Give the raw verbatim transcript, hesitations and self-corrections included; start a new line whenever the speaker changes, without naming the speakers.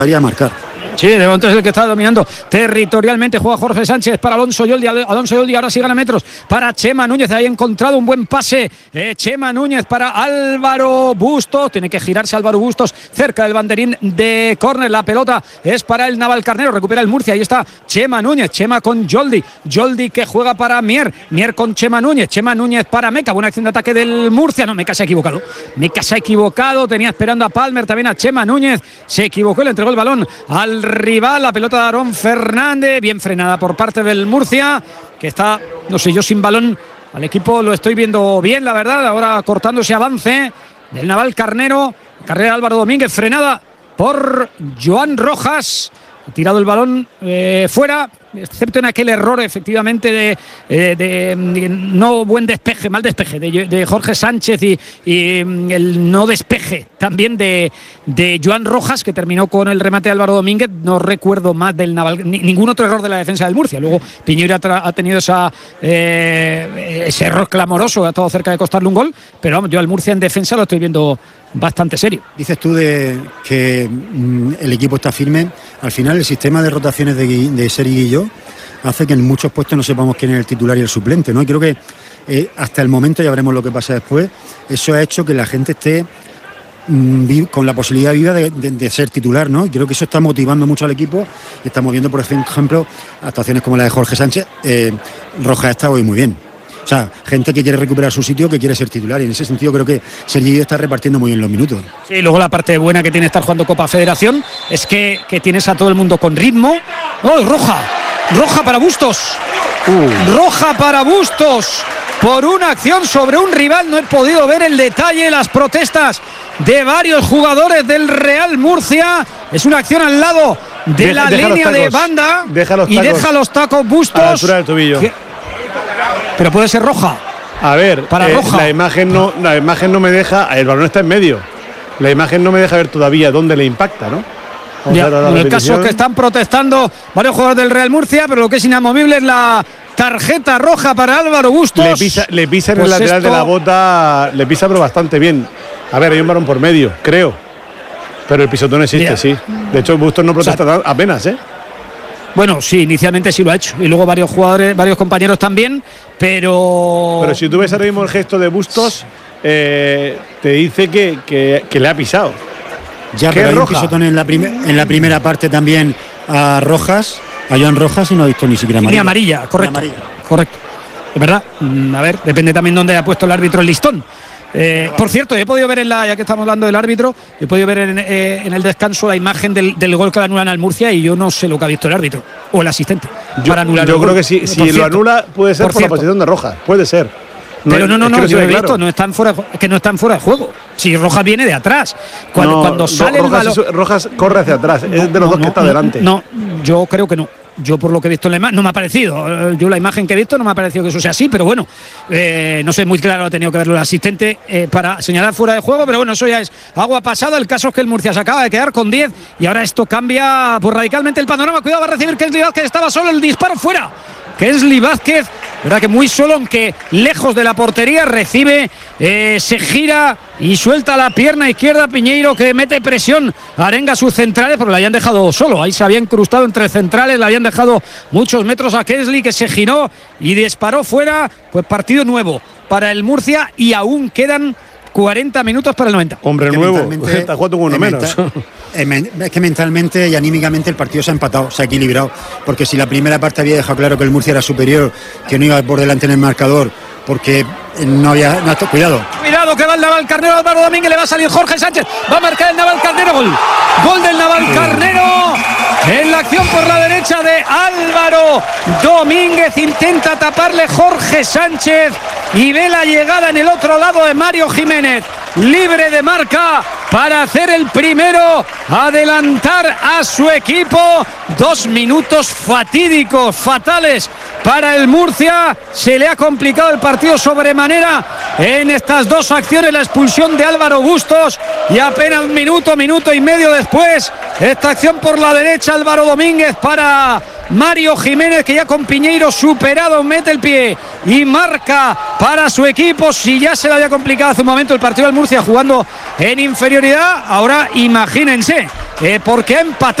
a marcar.
Sí, de momento es el que está dominando territorialmente. Juega Jorge Sánchez para Alonso Yoldi. Alonso Yoldi ahora sí gana metros para Chema Núñez. Ahí ha encontrado un buen pase. Eh, Chema Núñez para Álvaro Bustos. Tiene que girarse Álvaro Bustos cerca del banderín de córner. La pelota es para el Navalcarnero. Recupera el Murcia. Ahí está Chema Núñez. Chema con Yoldi. Yoldi que juega para Mier. Mier con Chema Núñez. Chema Núñez para Meca. Buena acción de ataque del Murcia. No, Meca se ha equivocado. Meca se ha equivocado. Tenía esperando a Palmer. También a Chema Núñez. Se equivocó. Le entregó el balón al rival, la pelota de Aarón Fernández, bien frenada por parte del Murcia, que está, no sé, yo sin balón al equipo lo estoy viendo bien, la verdad, ahora cortando ese avance del Navalcarnero, carrera de Álvaro Domínguez, frenada por Joan Rojas, ha tirado el balón eh, fuera, excepto en aquel error efectivamente de, eh, de, de no buen despeje, mal despeje de, de Jorge Sánchez y, y el no despeje también de, de Joan Rojas, que terminó con el remate de Álvaro Domínguez. No recuerdo más del Naval, ni, ningún otro error de la defensa del Murcia. Luego Piñeiro ha, ha tenido esa, eh, ese error clamoroso, ha estado cerca de costarle un gol, pero vamos, yo al Murcia en defensa lo estoy viendo bastante serio.
Dices tú de que mm, el equipo está firme. Al final el sistema de rotaciones de, de Sergi Guilló hace que en muchos puestos no sepamos quién es el titular y el suplente, ¿no? Y creo que eh, hasta el momento, ya veremos lo que pasa después, eso ha hecho que la gente esté mm, con la posibilidad viva de, de, de ser titular, ¿no? Y creo que eso está motivando mucho al equipo. Estamos viendo, por ejemplo, actuaciones como la de Jorge Sánchez. eh, Rojas está hoy muy bien. O sea, gente que quiere recuperar su sitio, que quiere ser titular, y en ese sentido creo que Sergi está repartiendo muy bien los minutos.
Sí, luego la parte buena que tiene estar jugando Copa Federación es que, que tienes a todo el mundo con ritmo. ¡Oh, roja! Roja para Bustos. Uh. Roja para Bustos. Por una acción sobre un rival. No he podido ver el detalle, las protestas de varios jugadores del Real Murcia. Es una acción al lado de
deja,
la
deja
línea de banda.
Deja los
y deja los tacos Bustos.
A la altura del tobillo.
Que, pero puede ser roja.
A ver,
para
eh,
roja.
La imagen no, la imagen no me deja. El balón está en medio. La imagen no me deja ver todavía dónde le impacta, ¿no?
Ya, en el caso que están protestando varios jugadores del Real Murcia, pero lo que es inamovible es la tarjeta roja para Álvaro Bustos.
Le pisa, le pisa en
pues
el lateral
esto...
de la bota, le pisa pero bastante bien. A ver, hay un balón por medio, creo. Pero el pisotón existe, ya. Sí. De hecho, Bustos no protesta, o sea, apenas, ¿eh?
Bueno, sí, inicialmente sí lo ha hecho. Y luego varios jugadores, varios compañeros también, pero.
Pero si tú ves ahora mismo el gesto de Bustos, eh, te dice que, que, que le ha pisado.
Ya, pero hay un pisotón en la, en la primera parte también a Rojas, a Joan Rojas, y no ha visto ni siquiera amarilla.
Ni amarilla, correcto. Ni amarilla. Correcto. Es verdad. A ver, depende también dónde ha puesto el árbitro el listón. Eh, por cierto, he podido ver en la, ya que estamos hablando del árbitro, he podido ver en, eh, en el descanso la imagen del, del gol que le anulan al Murcia, y yo no sé lo que ha visto el árbitro o el asistente
yo,
para anular
yo
el
creo
gol.
que si, si lo anula puede ser por, por la posición de Rojas, puede ser.
No, pero no, no, no, no, yo lo he
claro.
visto, no están fuera, que no están fuera de juego. Si Rojas viene de atrás, cuando,
no,
cuando sale
Rojas,
el balón,
Rojas corre hacia atrás, no, es de los
no,
dos que
no,
está
no,
delante.
No, yo creo que no. Yo por lo que he visto en la imagen, no me ha parecido. Yo la imagen que he visto no me ha parecido que eso sea así, pero bueno, eh, no sé, muy claro ha tenido que verlo el asistente eh, para señalar fuera de juego, pero bueno, eso ya es agua pasada. El caso es que el Murcia se acaba de quedar con diez y ahora esto cambia pues radicalmente el panorama. Cuidado, va a recibir Kensly Vázquez, estaba solo, el disparo fuera. Kensly Vázquez, verdad que muy solo, aunque lejos de la portería, recibe, eh, se gira y suelta la pierna izquierda. Piñeiro, que mete presión, arenga a sus centrales, pero la habían dejado solo. Ahí se había incrustado entre centrales, le habían dejado muchos metros a Kensly, que se giró y disparó fuera. Pues partido nuevo para el Murcia y aún quedan cuarenta minutos para el noventa.
Hombre
es
nuevo, está jugando con uno menos.
Es que mentalmente y anímicamente el partido se ha empatado, se ha equilibrado, porque si la primera parte había dejado claro que el Murcia era superior, que no iba por delante en el marcador, porque no había... No, cuidado.
Cuidado que va el Navalcarnero, Álvaro Domínguez, le va a salir Jorge Sánchez, va a marcar el Navalcarnero, gol. Gol del Navalcarnero en la acción por la derecha de Álvaro Domínguez, intenta taparle Jorge Sánchez y ve la llegada en el otro lado de Mario Jiménez, libre de marca para hacer el primero, adelantar a su equipo. Dos minutos fatídicos, fatales para el Murcia. Se le ha complicado el partido sobremanera en estas dos acciones, la expulsión de Álvaro Bustos, y apenas un minuto, minuto y medio después, esta acción por la derecha, Álvaro Domínguez para Mario Jiménez, que ya con Piñeiro superado mete el pie y marca para su equipo. Si ya se le había complicado hace un momento el partido del Murcia jugando en inferioridad, ahora imagínense Eh, ¿Por qué empatar?